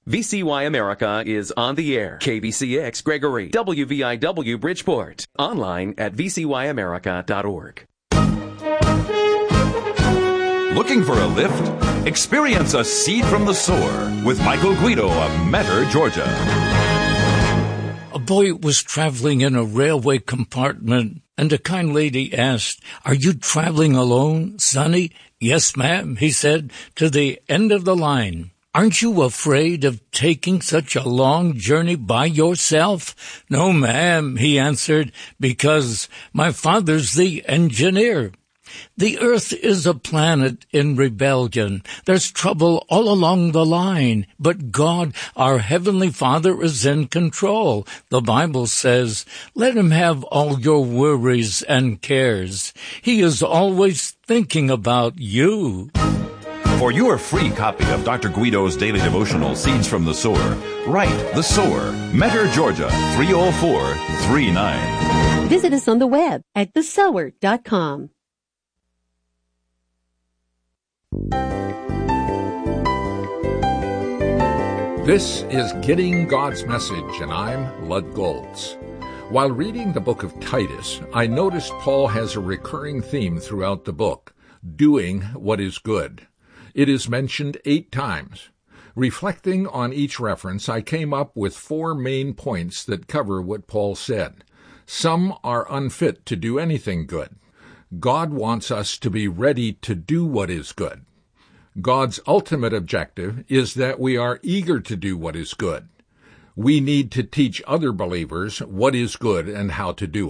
VCY America is on the air. KBCX Gregory, WVIW Bridgeport. Online at vcyamerica.org. Looking for a lift? Experience a seed from the sower with Michael Guido of Metter, Georgia. A boy was traveling in a railway compartment, and a kind lady asked, "Are you traveling alone, Sonny?" "Yes, ma'am," he said, "to the end of the line." "Aren't you afraid of taking such a long journey by yourself?" "No, ma'am," he answered, "because my father's the engineer." The earth is a planet in rebellion. There's trouble all along the line, but God, our Heavenly Father, is in control. The Bible says, "Let him have all your worries and cares." He is always thinking about you. For your free copy of Dr. Guido's daily devotional, Seeds from the Sower, write The Sower, Metter, Georgia, 30439. Visit us on the web at thesower.com. This is Getting God's Message, and I'm Lud Goltz. While reading the book of Titus, I noticed Paul has a recurring theme throughout the book, doing what is good. It is mentioned 8 times. Reflecting on each reference, I came up with 4 main points that cover what Paul said. Some are unfit to do anything good. God wants us to be ready to do what is good. God's ultimate objective is that we are eager to do what is good. We need to teach other believers what is good and how to do it.